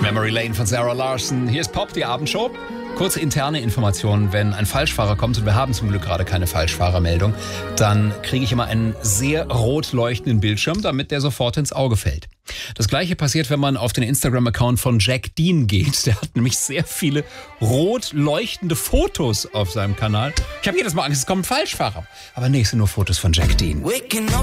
Memory Lane von Sarah Larson. Hier ist Pop, die Abendshow. Kurze interne Information, wenn ein Falschfahrer kommt, und wir haben zum Glück gerade keine Falschfahrermeldung, dann kriege ich immer einen sehr rot leuchtenden Bildschirm, damit der sofort ins Auge fällt. Das gleiche passiert, wenn man auf den Instagram-Account von Jack Dean geht. Der hat nämlich sehr viele rot leuchtende Fotos auf seinem Kanal. Ich habe jedes Mal Angst, es kommt ein Falschfahrer. Aber nee, es sind nur Fotos von Jack Dean.